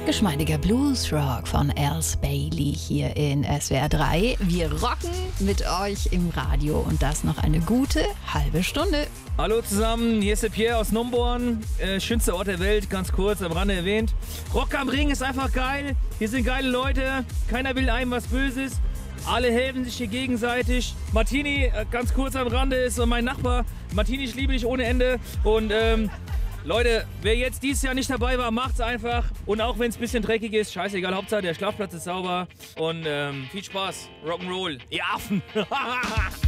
Geschmeidiger Bluesrock von Els Bailey hier in SWR 3. Wir rocken mit euch im Radio und das noch eine gute halbe Stunde. Hallo zusammen, hier ist der Pierre aus Numborn, schönster Ort der Welt, ganz kurz am Rande erwähnt. Rock am Ring ist einfach geil, hier sind geile Leute, keiner will einem was Böses, alle helfen sich hier gegenseitig. Martini, ganz kurz am Rande, ist mein Nachbar. Martini, ich liebe dich ohne Ende und Leute, wer jetzt dieses Jahr nicht dabei war, macht's einfach. Und auch wenn es ein bisschen dreckig ist, scheißegal, Hauptsache der Schlafplatz ist sauber. Und viel Spaß, Rock'n'Roll, ihr Affen.